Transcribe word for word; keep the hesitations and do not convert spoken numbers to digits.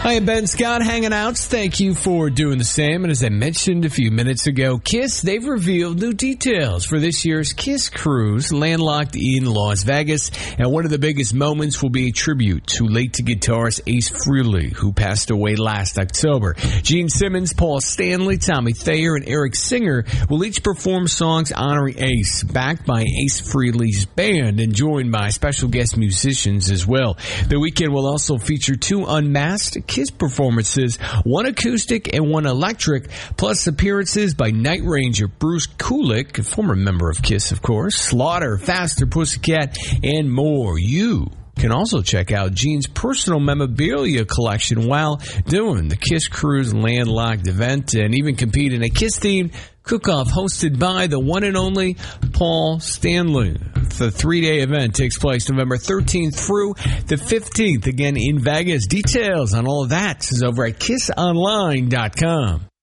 Hi, I'm Ben Scott, hanging out. Thank you for doing the same. And as I mentioned a few minutes ago, KISS, they've revealed new details for this year's KISS Cruise, landlocked in Las Vegas. And one of the biggest moments will be a tribute to late guitarist Ace Frehley, who passed away last October. Gene Simmons, Paul Stanley, Tommy Thayer, and Eric Singer will each perform songs honoring Ace, backed by Ace Frehley's band and joined by special guest musicians as well. The weekend will also feature two unmasked KISS performances, one acoustic and one electric, plus appearances by Night Ranger Bruce Kulick, a former member of KISS, of course, Slaughter, Faster Pussycat, and more. You can also check out Gene's personal memorabilia collection while doing the KISS Cruise landlocked event, and even compete in a KISS-themed cook-off hosted by the one and only Paul Stanley. The three-day event takes place November thirteenth through the fifteenth, again in Vegas. Details on all of that is over at kiss online dot com.